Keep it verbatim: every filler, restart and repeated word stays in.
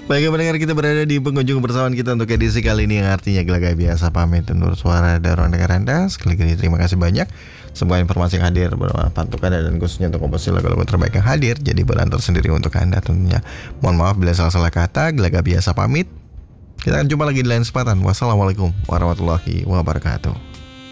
Baik pendengar, kita berada di pengunjung persamaan kita untuk edisi kali ini, yang artinya Gelaga Biasa pamit undur suara dari ruang dengar Anda. Sekali lagi terima kasih banyak. Semua informasi yang hadir bermanfaat untuk Anda dan khususnya untuk komposisi lagu-lagu terbaik yang hadir jadi bahan tersendiri untuk Anda tentunya. Mohon maaf bila salah-salah kata. Gelaga Biasa pamit. Kita akan jumpa lagi di lain kesempatan. Wassalamualaikum warahmatullahi wabarakatuh.